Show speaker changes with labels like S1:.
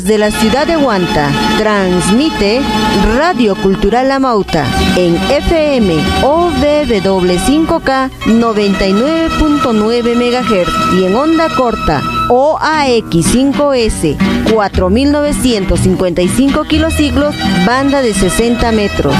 S1: desde la ciudad de Huanta, transmite Radio Cultural Amauta en FM OVW5K 99.9 MHz y en onda corta OAX5S 4955 kilociclos, banda de 60 metros.